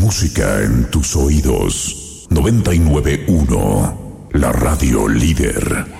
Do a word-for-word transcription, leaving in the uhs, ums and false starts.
música en tus oídos. noventa y nueve punto uno, la radio líder.